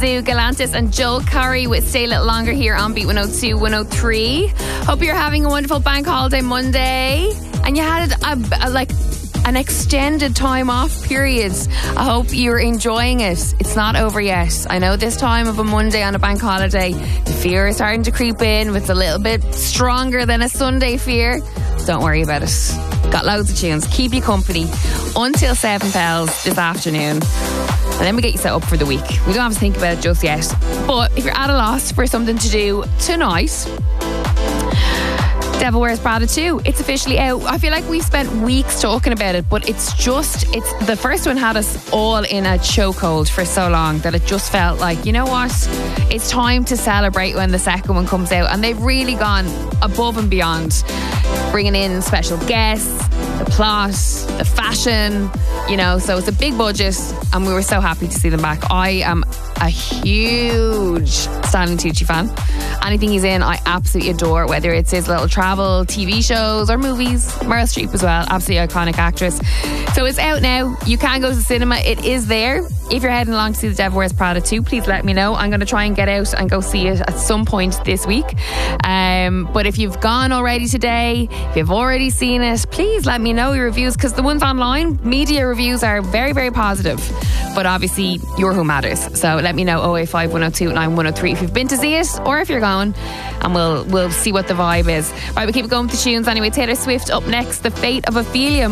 Galantis and Joel Curry with Stay a Little Longer here on Beat 102, 103. Hope you're having a wonderful bank holiday Monday and you had an extended time off period. I hope you're enjoying it. It's not over yet. I know this time of a Monday on a bank holiday, the fear is starting to creep in. It's a little bit stronger than a Sunday fear. Don't worry about it. Got loads of tunes. Keep you company until 7 bells this afternoon. And then we get you set up for the week. We don't have to think about it just yet. But if you're at a loss for something to do tonight, Devil Wears Prada 2. It's officially out. I feel like we've spent weeks talking about it, but it's the first one had us all in a chokehold for so long that it just felt like, you know what? It's time to celebrate when the second one comes out. And they've really gone above and beyond, bringing in special guests, the plot, the fashion, so it's a big budget and we were so happy to see them back. I am a huge Stanley Tucci fan. Anything he's in, I absolutely adore, whether it's his little travel TV shows or movies. Meryl Streep as well, absolutely iconic actress. So it's out now. You can go to the cinema. It is there. If you're heading along to see The Devil Wears Prada 2, please let me know. I'm going to try and get out and go see it at some point this week. But if you've gone already today, if you've already seen it, please let me know your reviews, because the ones online, media reviews are very, very positive. But obviously, you're who matters. So let me know, 085 102 9103 if you've been to see it or if you're going, and we'll see what the vibe is. Right, we keep going with the tunes anyway. Taylor Swift up next, The Fate of Ophelia.